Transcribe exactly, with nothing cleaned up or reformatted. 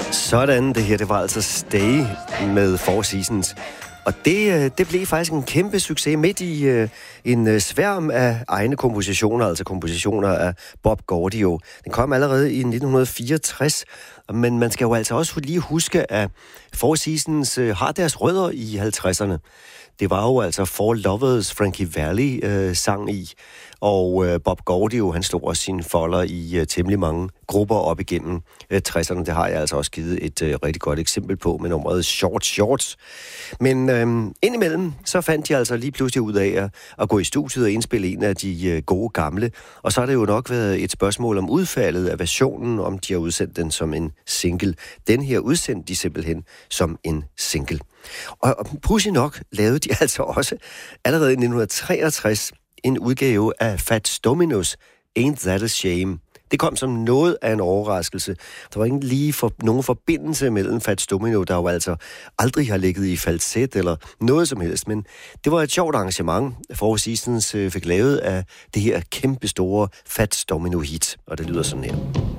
Sådan, det her, det var altså Stay med Four Seasons. Og det, det blev faktisk en kæmpe succes midt i uh, en sværm af egne kompositioner, altså kompositioner af Bob Gaudio. Den kom allerede i nitten fireogtres, men man skal jo altså også lige huske, at Four Seasons uh, har deres rødder i halvtredserne. Det var jo altså Four Lovers, Frankie Valli øh, sang i, og øh, Bob Gaudio, han slog også sine folder i øh, temmelig mange grupper op igennem øh, tresserne. Det har jeg altså også givet et øh, rigtig godt eksempel på med nummeret Short Shorts. Men øh, indimellem, så fandt de altså lige pludselig ud af at, at gå i studiet og indspille en af de øh, gode gamle. Og så har det jo nok været et spørgsmål om udfaldet af versionen, om de har udsendt den som en single. Den her udsendte de simpelthen som en single. Og, og pudsigt nok lavede de altså også allerede i nitten treogtres en udgave af Fats Domino's Ain't That a Shame. Det kom som noget af en overraskelse. Der var ikke lige for, nogen forbindelse mellem Fats Domino, der jo altså aldrig har ligget i falset eller noget som helst, men det var et sjovt arrangement, Four Seasons fik lavet af det her kæmpe store Fats Domino hit, og det lyder sådan her.